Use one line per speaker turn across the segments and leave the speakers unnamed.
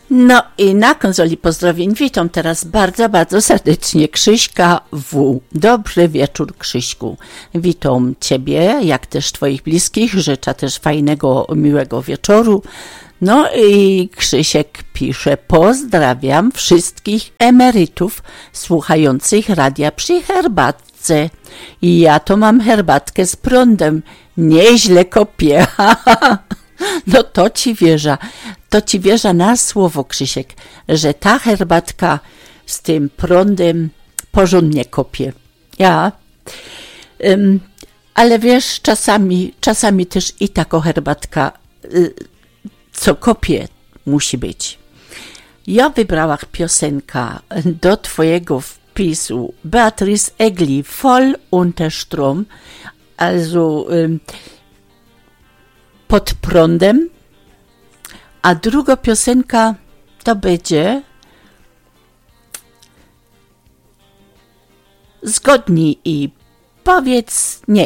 No i na konsoli pozdrowień witam teraz bardzo, bardzo serdecznie Krzyśka W. Dobry wieczór, Krzyśku. Witam Ciebie, jak też Twoich bliskich. Życzę też fajnego, miłego wieczoru. No i Krzysiek pisze: pozdrawiam wszystkich emerytów słuchających radia przy herbatce. I ja to mam herbatkę z prądem. Nieźle kopię. No to Ci wierzę. To Ci wierzę na słowo, Krzysiek, że ta herbatka z tym prądem porządnie kopie. Ja. Ale wiesz, czasami też i taka herbatka, co kopie, musi być. Ja wybrałam piosenkę do Twojego wpisu Beatrice Egli, Voll unter Strom, also pod prądem, a druga piosenka to będzie zgodnij i powiedz nie.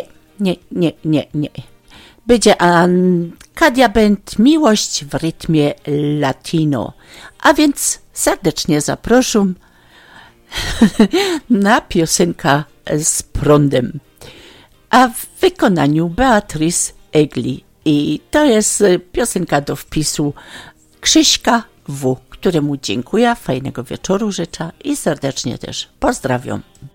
Będzie Kadia Band Miłość w rytmie latino. A więc serdecznie zapraszam na piosenkę z prądem, a w wykonaniu Beatrice Egli. I to jest piosenka do wpisu Krzyśka W., któremu dziękuję, fajnego wieczoru życzę i serdecznie też pozdrawiam.